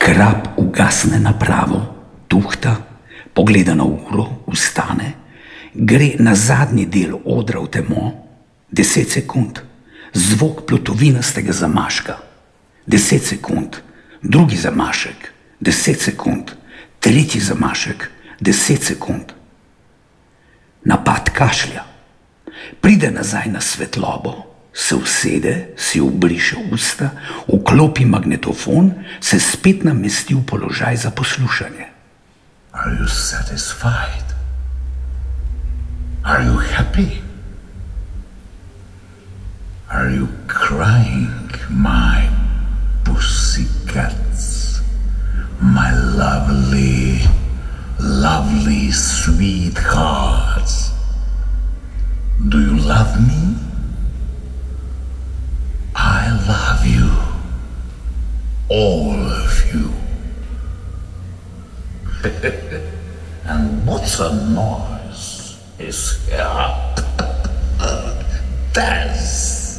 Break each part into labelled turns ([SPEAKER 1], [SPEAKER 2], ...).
[SPEAKER 1] Krap ugasne napravo, tuhta, pogleda na uro, vstane, gre na zadnji del odra v temo, 10 sekund, zvok plutovinastega zamaška, 10 sekund, drugi zamašek, 10 sekund, tretji zamašek, 10 sekund. Napad kašlja, pride nazaj na svetlobo, se usede, si obriše usta, vklopi magnetofon, se spet namesti v položaj za poslušanje.
[SPEAKER 2] Are you satisfied? Are you happy? Are you crying, my pussycats? My lovely, lovely sweethearts. Do you love me? I love you. All of you. And what a noise is here. Dance.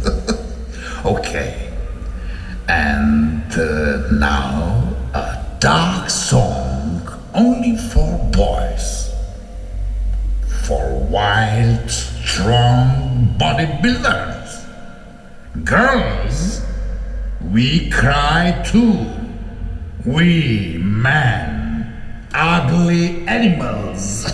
[SPEAKER 2] Okay. And now a dark song only for boys. For wild, strong bodybuilders. Girls, we cry too. We men, ugly animals.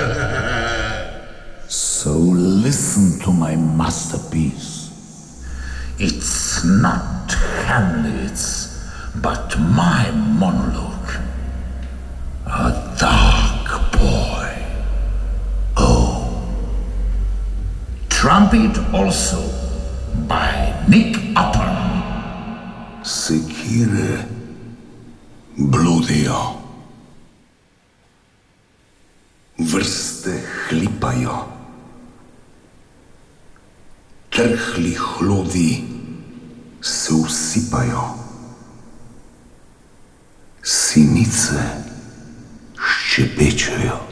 [SPEAKER 2] So listen to my masterpiece. It's not Hamlet's, but my monologue. A dark boy. Oh. Trumpet also by Nick Upper.
[SPEAKER 3] Sekire bludijo, vrste hlipajo, trhli hlodi se usipajo, sinice ščepečejo.